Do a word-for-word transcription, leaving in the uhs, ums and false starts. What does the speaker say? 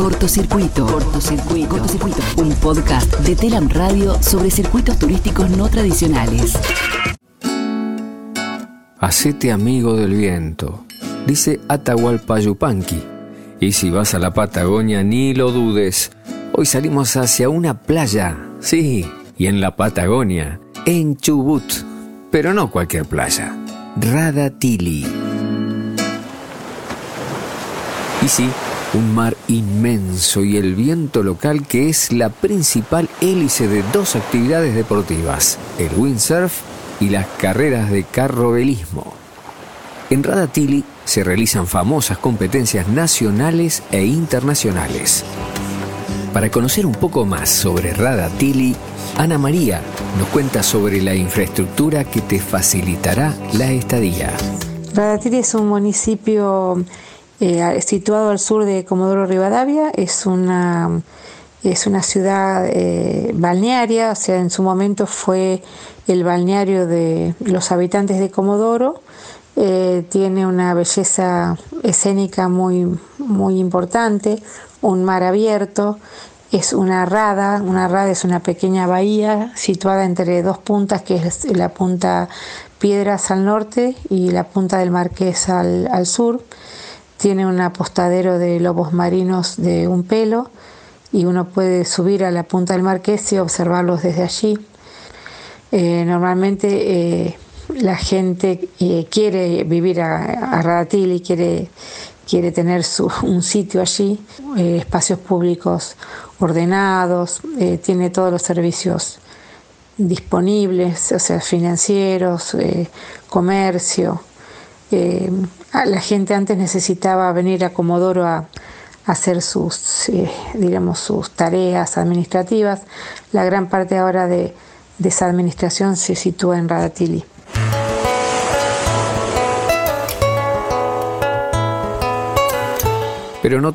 Cortocircuito. Cortocircuito. Cortocircuito. Un podcast de Telam Radio sobre circuitos turísticos no tradicionales. Hacete amigo del viento, dice Atahualpa Yupanqui. Y si vas a la Patagonia, ni lo dudes. Hoy salimos hacia una playa, sí, y en la Patagonia, en Chubut. Pero no cualquier playa, Radatili. Y sí, un mar inmenso y el viento local que es la principal hélice de dos actividades deportivas, el windsurf y las carreras de carrovelismo. En Radatili se realizan famosas competencias nacionales e internacionales. Para conocer un poco más sobre Radatili, Ana María nos cuenta sobre la infraestructura que te facilitará la estadía. Radatili es un municipio eh, situado al sur de Comodoro Rivadavia. Es una, es una ciudad eh, balnearia, o sea, en su momento fue el balneario de los habitantes de Comodoro. Eh, tiene una belleza escénica muy, muy importante, un mar abierto, es una rada, una rada es una pequeña bahía situada entre dos puntas, que es la punta Piedras al norte y la punta del Marqués al, al sur. Tiene un apostadero de lobos marinos de un pelo y uno puede subir a la punta del Marqués y observarlos desde allí. Eh, normalmente eh, la gente eh, quiere vivir a, a Radatili, quiere, quiere tener su, un sitio allí, eh, espacios públicos ordenados, eh, tiene todos los servicios disponibles, o sea, financieros, eh, comercio. Eh, la gente antes necesitaba venir a Comodoro a, a hacer sus, eh, digamos, sus tareas administrativas. La gran parte ahora de, de esa administración se sitúa en Radatili. Pero no